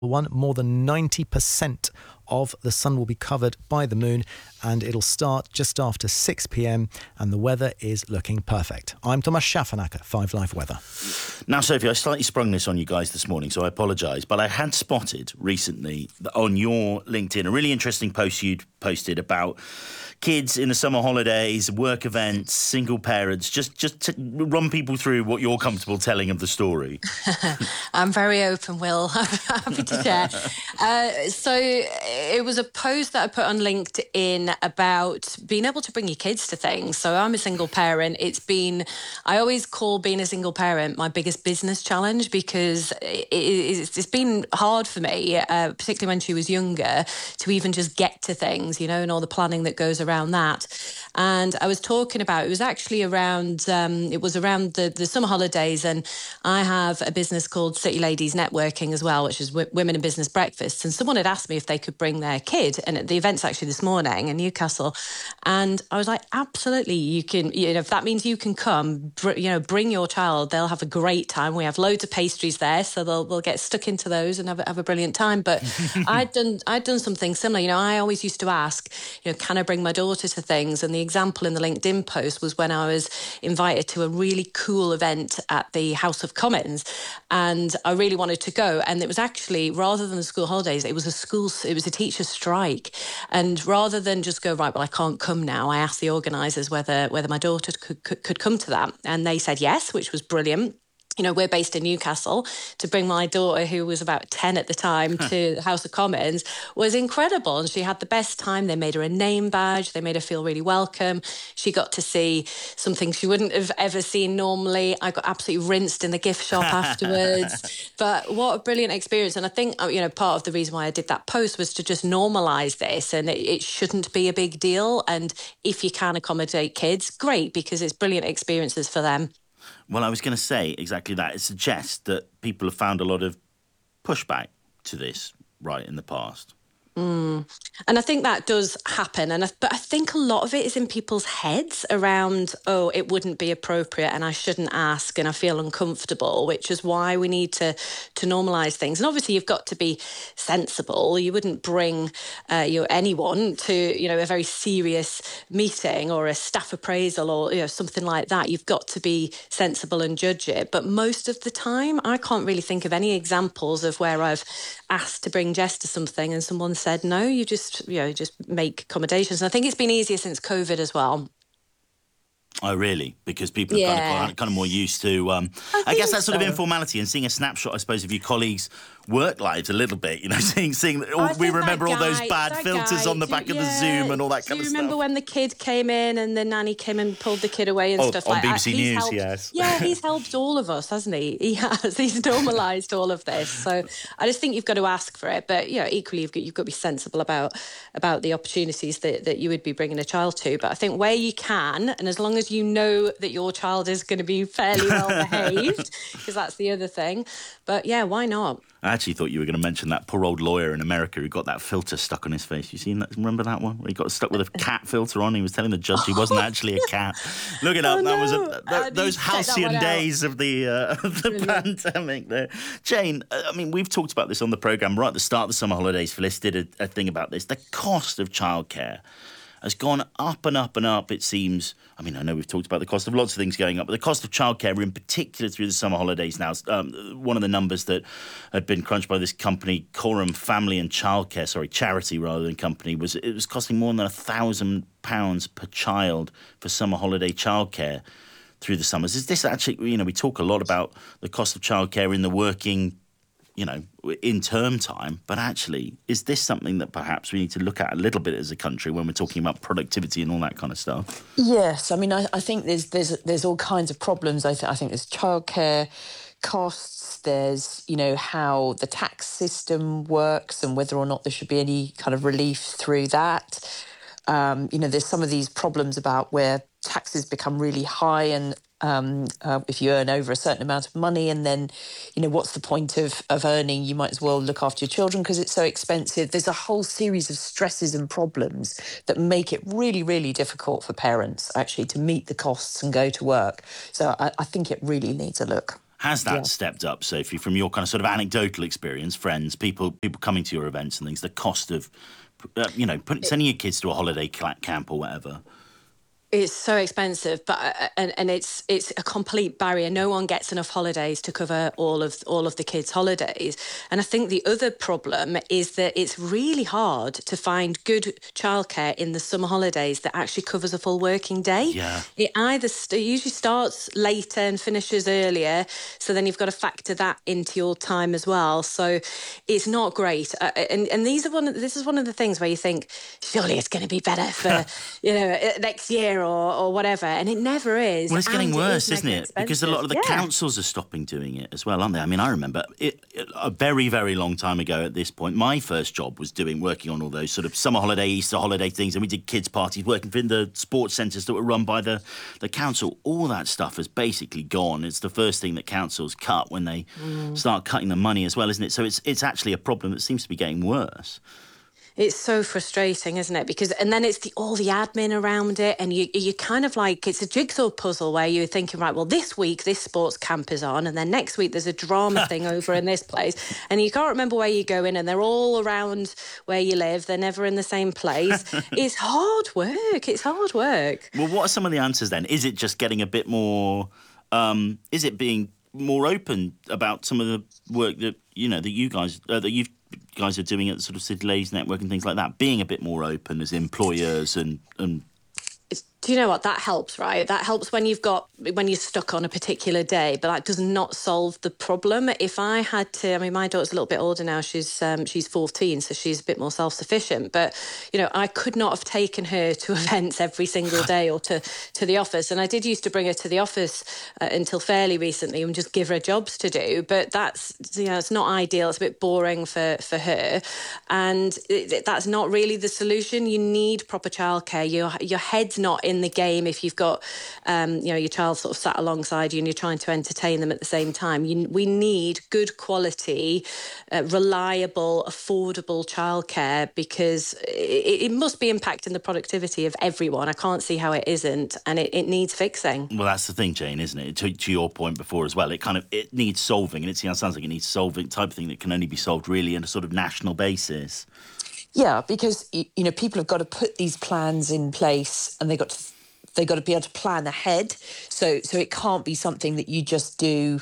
one. More than 90% of the sun will be covered by the moon, and it'll start just after 6 p.m. and the weather is looking perfect. I'm Thomas Schaffenacker, 5 Live Weather. Now, Sophie, I slightly sprung this on you guys this morning, so I apologise, but I had spotted recently on your LinkedIn a really interesting post you'd posted about kids in the summer holidays, work events, single parents. Just to run people through what you're comfortable telling of the story. I'm very open, Will. I'm happy to share. So it was a post that I put on LinkedIn about being able to bring your kids to things. So I'm a single parent. I always call being a single parent my biggest business challenge, because it's been hard for me, particularly when she was younger, to even just get to things, and all the planning that goes around that. And I was talking about, it was around the summer holidays, and I have a business called City Ladies Networking as well, which is women in business breakfasts. And someone had asked me if they could bring their kid, and the event's actually this morning in Newcastle. And I was like, absolutely, you can, if that means you can come, bring your child, they'll have a great time. We have loads of pastries there, so they'll get stuck into those and have a brilliant time. But I'd done something similar. I always used to ask, can I bring my daughter to things? And the example in the LinkedIn post was when I was invited to a really cool event at the House of Commons, and I really wanted to go. And it was actually, rather than the school holidays, it was a teacher's strike. And rather than just go, right, well, I can't come now, I asked the organisers whether my daughter could come to that. And they said yes, which was brilliant. We're based in Newcastle. To bring my daughter, who was about 10 at the time, to the House of Commons was incredible. And she had the best time. They made her a name badge. They made her feel really welcome. She got to see something she wouldn't have ever seen normally. I got absolutely rinsed in the gift shop afterwards. But what a brilliant experience. And I think, part of the reason why I did that post was to just normalise this. And it shouldn't be a big deal. And if you can accommodate kids, great, because it's brilliant experiences for them. Well, I was going to say exactly that. It suggests that people have found a lot of pushback to this right in the past. And I think that does happen. But I think a lot of it is in people's heads around, it wouldn't be appropriate and I shouldn't ask and I feel uncomfortable, which is why we need to normalise things. And obviously you've got to be sensible. You wouldn't bring anyone to, a very serious meeting or a staff appraisal or, something like that. You've got to be sensible and judge it. But most of the time, I can't really think of any examples of where I've asked to bring Jess to something and someone said no. You just make accommodations. And I think it's been easier since COVID as well. Oh, really? Because people are kind of more used to, I guess, that sort of informality and seeing a snapshot, I suppose, of your colleagues' work lives a little bit, seeing we remember all those bad filters on the back of the Zoom and all that kind of stuff. Do you remember when the kid came in and the nanny came and pulled the kid away and stuff like that? On BBC News, yes. Yeah, he's helped all of us, hasn't he? He has. He's normalised all of this. So I just think you've got to ask for it. But, equally, you've got to be sensible about the opportunities that you would be bringing a child to. But I think where you can, and as long as you know that your child is going to be fairly well behaved, because that's the other thing. But yeah, why not? I actually thought you were going to mention that poor old lawyer in America who got that filter stuck on his face. You seen that? Remember that one? Where he got stuck with a cat filter on. He was telling the judge he wasn't actually a cat. Look it up. Oh, no. That was those halcyon days of the pandemic there. Jane, we've talked about this on the programme right at the start of the summer holidays. Phyllis did a thing about this. The cost of childcare has gone up and up and up, it seems. I know we've talked about the cost of lots of things going up, but the cost of childcare in particular through the summer holidays now, one of the numbers that had been crunched by this company, Coram Family and Childcare, charity rather than company, was it was costing more than £1,000 per child for summer holiday childcare through the summers. Is this actually, we talk a lot about the cost of childcare in the working in term time, but actually, is this something that perhaps we need to look at a little bit as a country when we're talking about productivity and all that kind of stuff? Yes, I think there's all kinds of problems. I think there's childcare costs, there's, how the tax system works and whether or not there should be any kind of relief through that. There's some of these problems about where taxes become really high and if you earn over a certain amount of money and then, what's the point of earning? You might as well look after your children because it's so expensive. There's a whole series of stresses and problems that make it really, really difficult for parents actually to meet the costs and go to work. So I think it really needs a look. Has that stepped up, Sophie, from your kind of sort of anecdotal experience, friends, people coming to your events and things, the cost of, sending your kids to a holiday camp or whatever? It's so expensive, but and it's a complete barrier. No one gets enough holidays to cover all of the kids' holidays. And I think the other problem is that it's really hard to find good childcare in the summer holidays that actually covers a full working day. Yeah. It either usually starts later and finishes earlier, so then you've got to factor that into your time as well. So it's not great. And this is one of the things where you think surely it's going to be better for next year or whatever, and it never is. Well, it's getting worse, isn't it? Expensive. Because a lot of the councils are stopping doing it as well, aren't they? I mean, I remember a very, very long time ago at this point, my first job was working on all those sort of summer holiday, Easter holiday things, and we did kids' parties, working in the sports centres that were run by the council. All that stuff has basically gone. It's the first thing that councils cut when they start cutting the money as well, isn't it? So it's actually a problem that seems to be getting worse. It's so frustrating, isn't it? And then it's all the admin around it, and you kind of like, it's a jigsaw puzzle where you're thinking, right, well, this week this sports camp is on, and then next week there's a drama thing over in this place, and you can't remember where you're going, and they're all around where you live. They're never in the same place. It's hard work. It's hard work. Well, what are some of the answers then? Is it just getting a bit more? Is it being more open about some of the work that you guys are doing at the sort of City Ladies Network and things like that, being a bit more open as employers and do you know what? That helps, right? That helps when you're stuck on a particular day, but that does not solve the problem. If I had to, I mean, my daughter's a little bit older now. She's 14, so she's a bit more self-sufficient. But, I could not have taken her to events every single day or to the office. And I did used to bring her to the office until fairly recently and just give her jobs to do. But that's, it's not ideal. It's a bit boring for her. And that's not really the solution. You need proper childcare. Your head's not in the game if you've got your child sort of sat alongside you and you're trying to entertain them at the same time. We need good quality, reliable, affordable childcare, because it must be impacting the productivity of everyone. I can't see how it isn't, and it needs fixing. Well, that's the thing, Jane, isn't it? To your point before as well, it needs solving, and it sounds like it needs solving, type of thing that can only be solved really on a sort of national basis. Yeah, because people have got to put these plans in place, and they've got to be able to plan ahead. So it can't be something that you just do.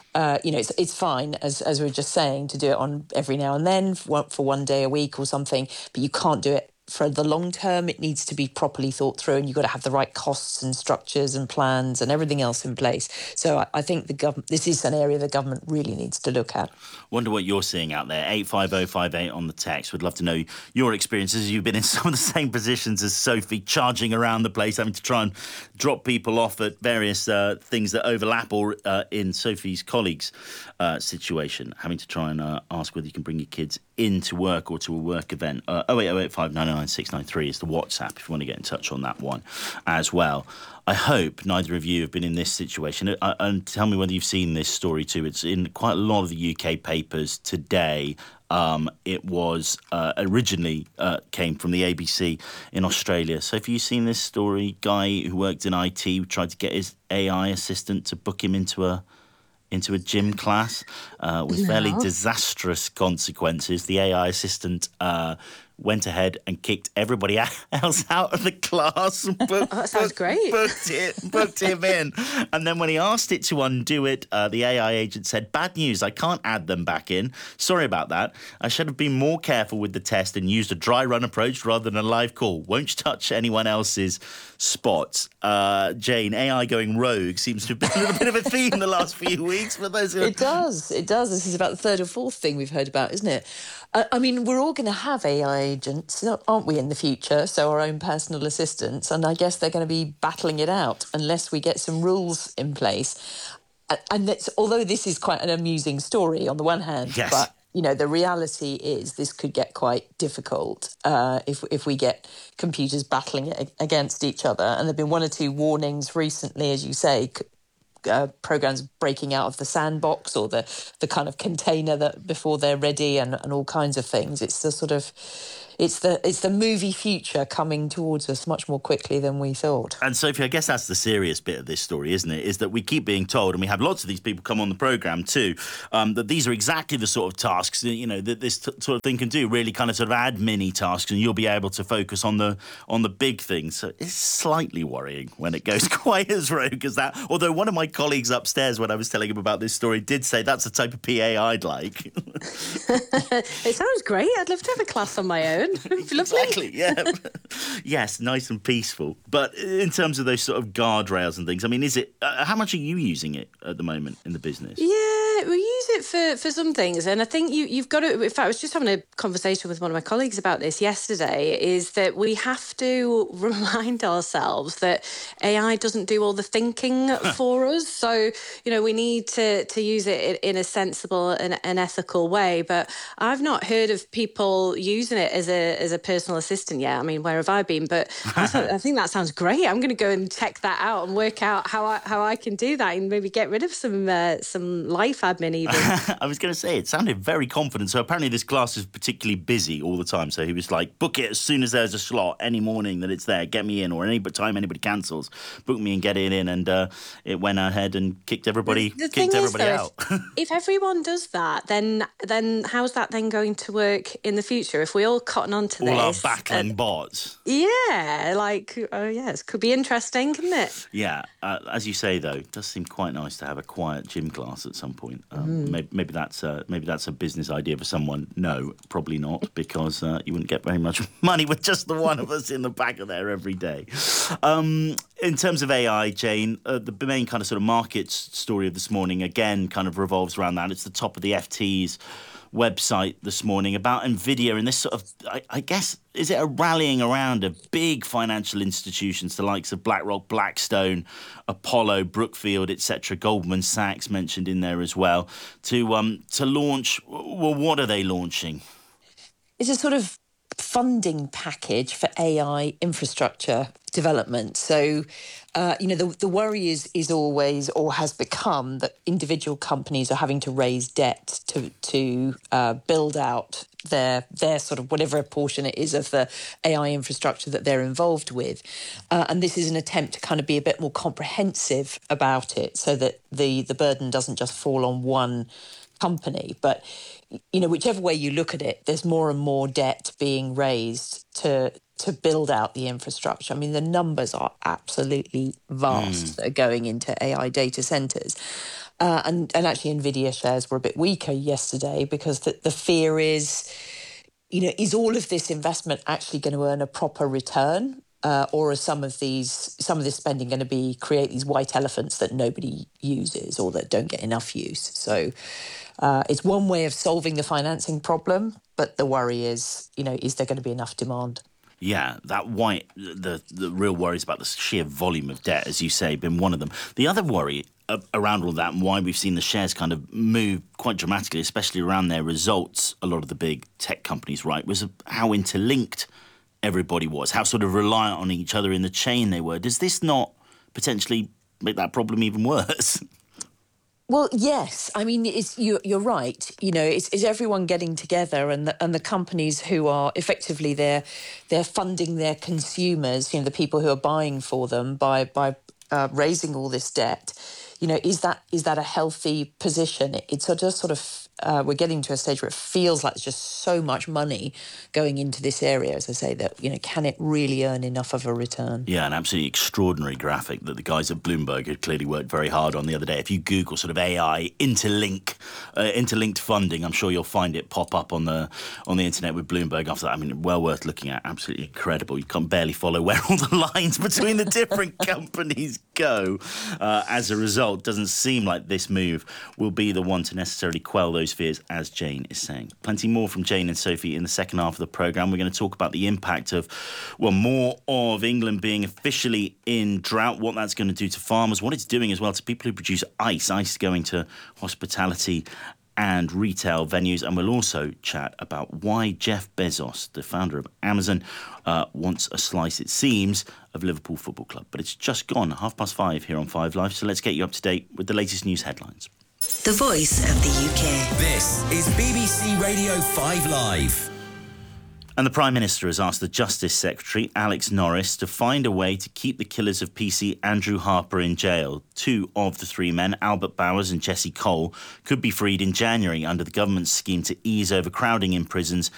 It's fine, as we were just saying, to do it on every now and then for one day a week or something, but you can't do it for the long term. It needs to be properly thought through, and you've got to have the right costs and structures and plans and everything else in place. So I think this is an area the government really needs to look at. Wonder what you're seeing out there. 85058 on the text. Would love to know your experiences. You've been in some of the same positions as Sophie, charging around the place, having to try and drop people off at various things that overlap, or in Sophie's colleagues' situation, having to try and ask whether you can bring your kids into work or to a work event. 08085999693 is the WhatsApp if you want to get in touch on that one as well. I hope neither of you have been in this situation. And tell me whether you've seen this story too. It's in quite a lot of the UK papers today. It was originally came from the ABC in Australia. So have you seen this story? Guy who worked in IT tried to get his AI assistant to book him into a gym class with fairly disastrous consequences. The AI assistant went ahead and kicked everybody else out of the class. That sounds great. Booked him in. And then when he asked it to undo it, the AI agent said, "Bad news, I can't add them back in. Sorry about that. I should have been more careful with the test and used a dry run approach rather than a live call. Won't touch anyone else's spots." Jane, AI going rogue seems to have been a little bit of a theme the last few weeks. For those It does. This is about the third or fourth thing we've heard about, isn't it? I mean, we're all going to have AI agents, aren't we, in the future? So our own personal assistants, and I guess they're going to be battling it out unless we get some rules in place. And although this is quite an amusing story on the one hand, yes. But the reality is this could get quite difficult if we get computers battling it against each other. And there've been one or two warnings recently, as you say, programs breaking out of the sandbox or the kind of container that before they're ready and all kinds of things. It's the sort of it's the movie future coming towards us much more quickly than we thought. And Sophie, I guess that's the serious bit of this story, isn't it? Is that we keep being told, and we have lots of these people come on the programme too, that these are exactly the sort of tasks that, you know, that this sort of thing can do, really kind of sort of admin-y tasks, and you'll be able to focus on the big things. So it's slightly worrying when it goes quite as rogue as that. Although one of my colleagues upstairs, when I was telling him about this story, did say that's the type of PA I'd like. It sounds great. I'd love to have a class on my own. Exactly, yeah. Yes, nice and peaceful. But in terms of those sort of guardrails and things, I mean, is it? How much are you using it at the moment in the business? Yeah, we use it for some things, and I think you've got to. In fact, I was just having a conversation with one of my colleagues about this yesterday. Is that we have to remind ourselves that AI doesn't do all the thinking for us. So we need to use it in a sensible and an ethical way. But I've not heard of people using it as a personal assistant yet. I mean, where have I been? But I think that sounds great. I'm going to go and check that out and work out how I can do that and maybe get rid of some life admin even. I was going to say, it sounded very confident. So apparently this class is particularly busy all the time. So he was like, book it as soon as there's a slot, any morning that it's there, get me in, or any time anybody cancels, book me and get it in. And it went ahead and kicked everybody out. If everyone does that, then how's that then going to work in the future? If we all cotton on to all this, our battling bots. Yeah, it could be interesting, couldn't it? Yeah, as you say though, it does seem quite nice to have a quiet gym class at some point. Maybe that's a business idea for someone. No, probably not, because you wouldn't get very much money with just the one of us in the back of there every day. In terms of AI, Jane, the main kind of sort of market story of this morning again kind of revolves around that. It's the top of the FT's website this morning about Nvidia and this sort of, I guess, is it a rallying around of big financial institutions, the likes of BlackRock, Blackstone, Apollo, Brookfield, etc., Goldman Sachs mentioned in there as well, to launch. Well, what are they launching? It's a sort of funding package for AI infrastructure development. So, the worry is always, or has become, that individual companies are having to raise debt to build out their sort of whatever portion it is of the AI infrastructure that they're involved with. And this is an attempt to kind of be a bit more comprehensive about it so that the burden doesn't just fall on one company. But whichever way you look at it, there's more and more debt being raised to build out the infrastructure. I mean, the numbers are absolutely vast that are going into AI data centres. And actually, Nvidia shares were a bit weaker yesterday because the fear is, is all of this investment actually going to earn a proper return? Or are some of this spending going to create these white elephants that nobody uses or that don't get enough use? So it's one way of solving the financing problem, but the worry is, is there going to be enough demand? Yeah, the real worries about the sheer volume of debt, as you say, been one of them. The other worry around all that and why we've seen the shares kind of move quite dramatically, especially around their results, a lot of the big tech companies, right, was how interlinked everybody was, how sort of reliant on each other in the chain they were. Does this not potentially make that problem even worse? Well, yes. I mean, you're right. It's everyone getting together, and the companies who are effectively they're funding their consumers. The people who are buying for them by raising all this debt. Is that a healthy position? It's sort of we're getting to a stage where it feels like there's just so much money going into this area, as I say, that, can it really earn enough of a return? Yeah, an absolutely extraordinary graphic that the guys at Bloomberg had clearly worked very hard on the other day. If you Google sort of AI interlinked funding, I'm sure you'll find it pop up on the internet with Bloomberg after that. I mean, well worth looking at. Absolutely incredible. You can't barely follow where all the lines between the different companies go. As a result, doesn't seem like this move will be the one to necessarily quell those fears, as Jane is saying. Plenty more from Jane and Sophie in the second half of the programme. We're going to talk about the impact of, more of England being officially in drought, what that's going to do to farmers, what it's doing as well to people who produce ice going to hospitality and retail venues. And we'll also chat about why Jeff Bezos, the founder of Amazon, wants a slice, it seems, of Liverpool Football Club. But it's just gone 5:30 here on 5 Live, so let's get you up to date with the latest news headlines. The voice of the UK. This is BBC Radio 5 Live. And the Prime Minister has asked the Justice Secretary, Alex Norris, to find a way to keep the killers of PC Andrew Harper in jail. 2 of the 3 men, Albert Bowers and Jesse Cole, could be freed in January under the government's scheme to ease overcrowding in prisons